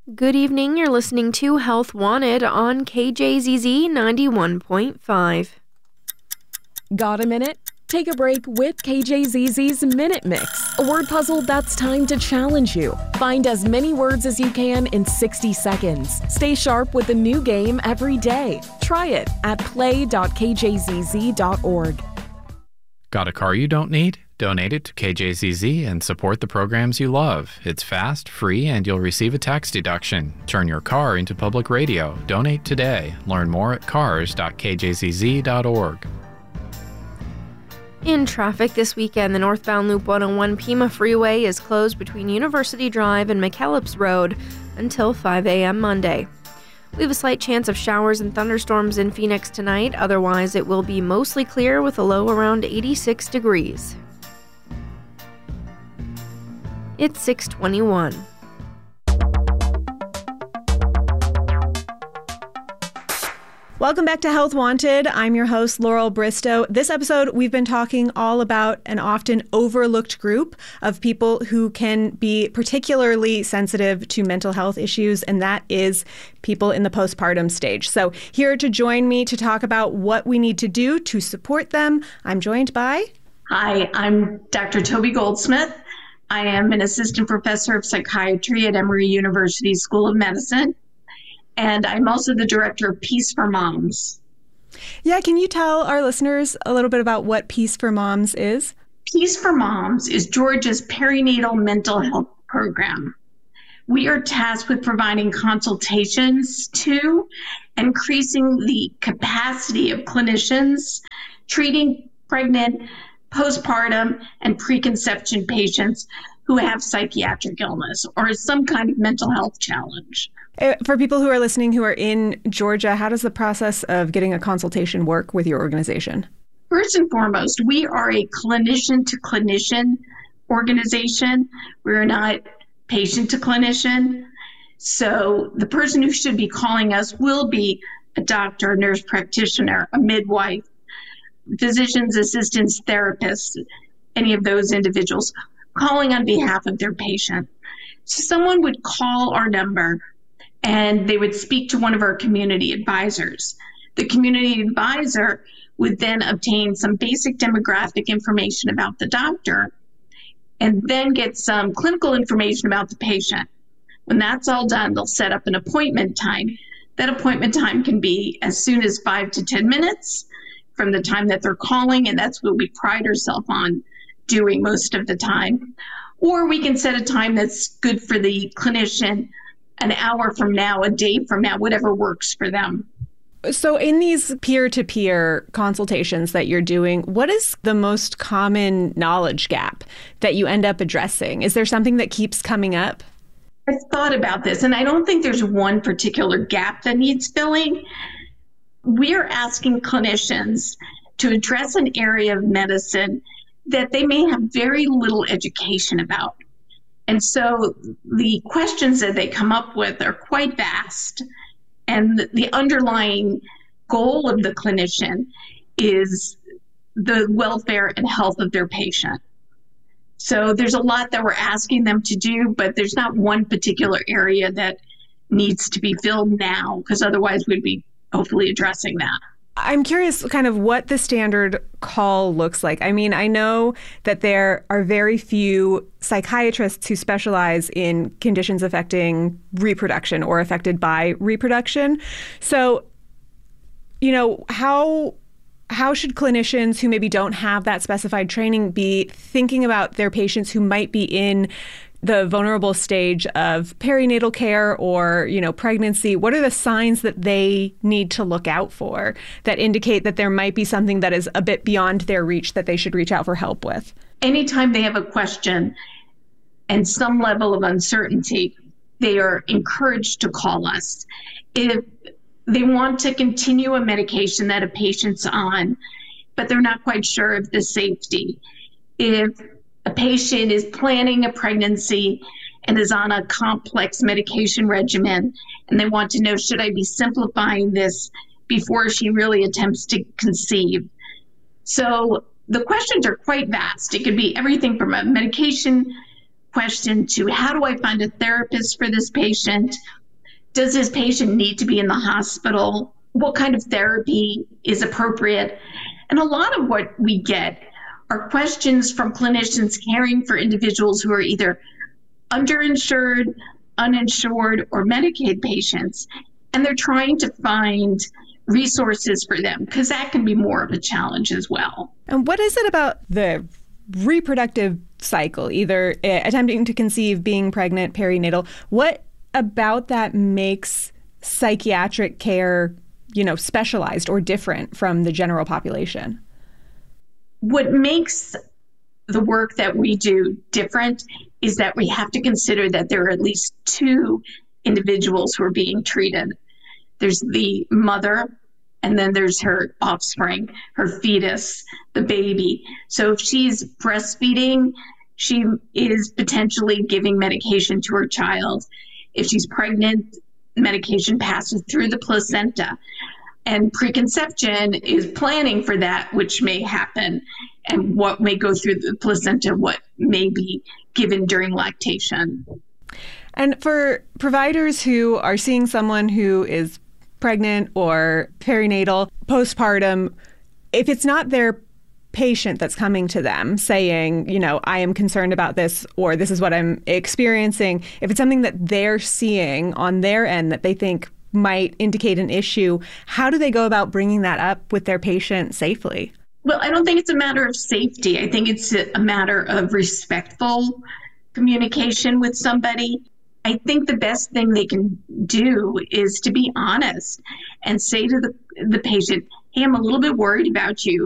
Good evening. You're listening to Health Wanted on KJZZ 91.5. Got a minute? Take a break with KJZZ's Minute Mix, a word puzzle that's timed to challenge you. Find as many words as you can in 60 seconds. Stay sharp with a new game every day. Try it at play.kjzz.org. Got a car you don't need? Donate it to KJZZ and support the programs you love. It's fast, free, and you'll receive a tax deduction. Turn your car into public radio. Donate today. Learn more at cars.kjzz.org. In traffic this weekend, the northbound Loop 101 Pima Freeway is closed between University Drive and McKellips Road until 5 a.m. Monday. We have a slight chance of showers and thunderstorms in Phoenix tonight. Otherwise, it will be mostly clear with a low around 86 degrees. It's 6:21. Welcome back to Health Wanted. I'm your host, Laurel Bristow. This episode, we've been talking all about an often overlooked group of people who can be particularly sensitive to mental health issues, and that is people in the postpartum stage. So here to join me to talk about what we need to do to support them, I'm joined by... Hi, I'm Dr. Toby Goldsmith. I am an assistant professor of psychiatry at Emory University School of Medicine. And I'm also the director of Peace for Moms. Yeah, can you tell our listeners a little bit about what Peace for Moms is? Peace for Moms is Georgia's perinatal mental health program. We are tasked with providing consultations to increasing the capacity of clinicians treating pregnant, postpartum, and preconception patients who have psychiatric illness or some kind of mental health challenge. For people who are listening who are in Georgia, how does the process of getting a consultation work with your organization? First and foremost, we are a clinician-to-clinician organization. We're not patient-to-clinician. So the person who should be calling us will be a doctor, a nurse practitioner, a midwife, physicians, assistants, therapists, any of those individuals calling on behalf of their patient. So someone would call our number and they would speak to one of our community advisors. The community advisor would then obtain some basic demographic information about the doctor and then get some clinical information about the patient. When that's all done, they'll set up an appointment time. That appointment time can be as soon as 5 to 10 minutes from the time that they're calling, and that's what we pride ourselves on doing most of the time. Or we can set a time that's good for the clinician, an hour from now, a day from now, whatever works for them. So in these peer-to-peer consultations that you're doing, what is the most common knowledge gap that you end up addressing? Is there something that keeps coming up? I've thought about this, and I don't think there's one particular gap that needs filling. We're asking clinicians to address an area of medicine that they may have very little education about. And so the questions that they come up with are quite vast. And the underlying goal of the clinician is the welfare and health of their patient. So there's a lot that we're asking them to do, but there's not one particular area that needs to be filled now, because otherwise we'd be hopefully addressing that. I'm curious kind of what the standard call looks like. I mean, I know that there are very few psychiatrists who specialize in conditions affecting reproduction or affected by reproduction. So, you know, how should clinicians who maybe don't have that specified training be thinking about their patients who might be in the vulnerable stage of perinatal care or, you know, pregnancy? What are the signs that they need to look out for that indicate that there might be something that is a bit beyond their reach that they should reach out for help with? Anytime they have a question and some level of uncertainty, they are encouraged to call us. If they want to continue a medication that a patient's on, but they're not quite sure of the safety. If a patient is planning a pregnancy and is on a complex medication regimen, and they want to know, should I be simplifying this before she really attempts to conceive? So the questions are quite vast. It could be everything from a medication question to how do I find a therapist for this patient? Does this patient need to be in the hospital? What kind of therapy is appropriate? And a lot of what we get are questions from clinicians caring for individuals who are either underinsured, uninsured, or Medicaid patients. And they're trying to find resources for them because that can be more of a challenge as well. And what is it about the reproductive cycle, either attempting to conceive, being pregnant, perinatal? What about that makes psychiatric care, specialized or different from the general population? What makes the work that we do different is that we have to consider that there are at least two individuals who are being treated. There's the mother, and then there's her offspring, her fetus, the baby. So if she's breastfeeding, she is potentially giving medication to her child. If she's pregnant, medication passes through the placenta. And preconception is planning for that, which may happen, and what may go through the placenta, what may be given during lactation. And for providers who are seeing someone who is pregnant or perinatal, postpartum, if it's not their patient that's coming to them saying, I am concerned about this, or this is what I'm experiencing, if it's something that they're seeing on their end that they think might indicate an issue, how do they go about bringing that up with their patient safely? Well, I don't think it's a matter of safety. I think it's a matter of respectful communication with somebody. I think the best thing they can do is to be honest and say to the patient, hey, I'm a little bit worried about you.